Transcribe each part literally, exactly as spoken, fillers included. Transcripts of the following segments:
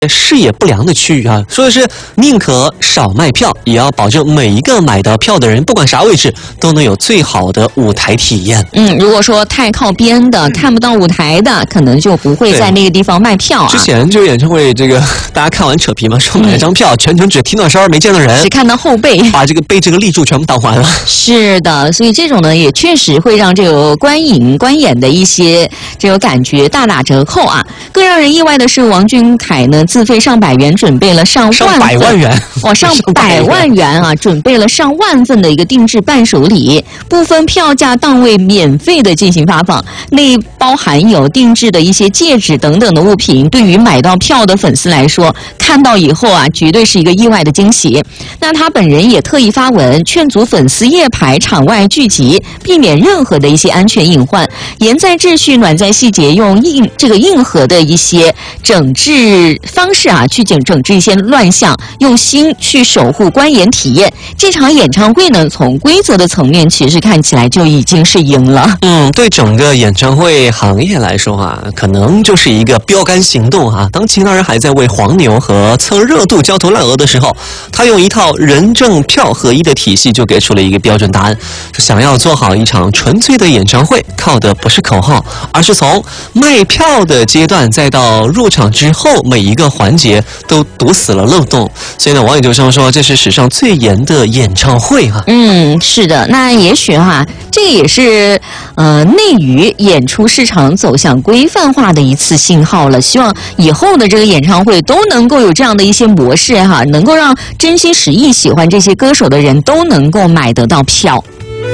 视野不良的区域啊，说的是宁可少卖票，也要保证每一个买到票的人，不管啥位置，都能有最好的舞台体验。 嗯，如果说太靠边的、嗯、看不到舞台的，可能就不会在那个地方卖票啊。 之前就演唱会，这个大家看完扯皮嘛，说买了张票，嗯、全程只听到声没见到人， 只看到后背， 把这个被这个立柱全部挡完了。 是的，所以这种呢，也确实会让这个观影观演的一些这个感觉大打折扣啊。更让人意外的是，王俊凯呢自费上百元准备了上万份， 上百万元， 哇，上百万元啊！准备了上万份的一个定制伴手礼，部分票价档位免费的进行发放，内包含有定制的一些戒指等等的物品。对于买到票的粉丝来说，看到以后啊，绝对是一个意外的惊喜。那他本人也特意发文劝阻粉丝夜排场外聚集，避免任何的一些安全隐患，严在秩序，暖在细节，用硬这个硬核的一些整治方式啊，去整整治一些乱象，用心去守护观演体验。这场演唱会呢，从规则的层面其实看起来就已经是赢了。 嗯，对整个演唱会行业来说啊，可能就是一个标杆行动啊。当其他人还在为黄牛和蹭热度焦头烂额的时候，他用一套人证票合一的体系就给出了一个标准答案。想要做好一场纯粹的演唱会，靠的不是口号，而是从卖票的阶段再到入场之后每一个环节都堵死了漏洞。所以呢，网友就这么说，这是史上最严的演唱会啊。 嗯，是的，那也许哈、啊，这也是呃内娱演出市场走向规范化的一次信号了。希望以后的这个演唱会都能够有这样的一些模式哈，能够让真心实意喜欢这些歌手的人都能够买得到票。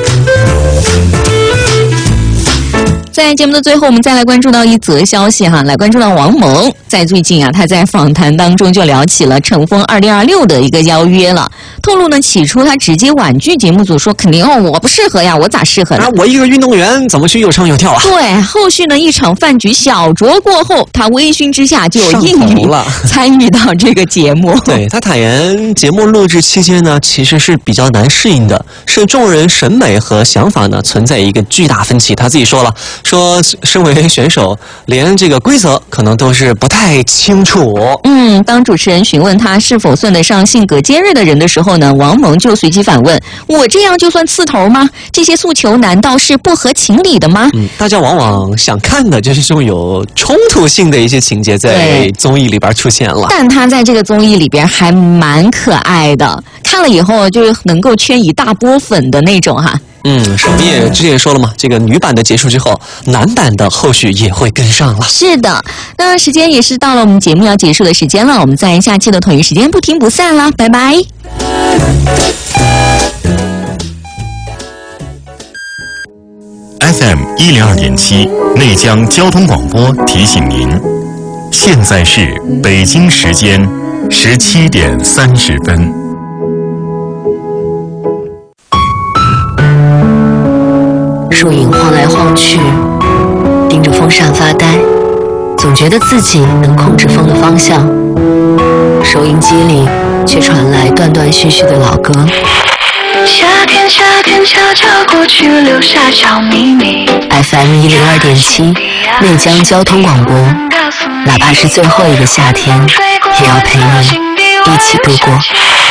在节目的最后，我们再来关注到一则消息哈，来关注到王蒙。在最近啊，他在访谈当中就聊起了乘风二零二六的一个邀约了。透露呢，起初他直接婉拒节目组说，肯定哦，我不适合呀，我咋适合呢？ 啊，我一个运动员怎么去有唱有跳啊？ 对，后续呢，一场饭局小酌过后，他微醺之下就应允参与到这个节目。 对，他坦言，节目录制期间呢，其实是比较难适应的，是众人审美和想法呢存在一个巨大分歧。他自己说了。说身为选手，连这个规则可能都是不太清楚。 嗯，当主持人询问他是否算得上性格尖锐的人的时候呢，王蒙就随即反问：“我这样就算刺头吗？这些诉求难道是不合情理的吗？” 嗯，大家往往想看的就是这种有冲突性的一些情节在综艺里边出现了。 但他在这个综艺里边还蛮可爱的，看了以后就能够圈一大波粉的那种哈。 嗯，是我们也之前也说了嘛，这个女版的结束之后，男版的后续也会跟上了。 是的，那时间也是到了我们节目要结束的时间了，我们在下期的同一时间不听不散了，拜拜。 F M 一零二点七内江交通广播提醒您，现在是北京时间十七点三十分。 树影晃来晃去，盯着风扇发呆，总觉得自己能控制风的方向。收音机里却传来断断续续的老歌。 夏天，夏天悄悄过去，留下小秘密。 F M 一零二点七，内江交通广播，哪怕是最后一个夏天，也要陪你一起度过。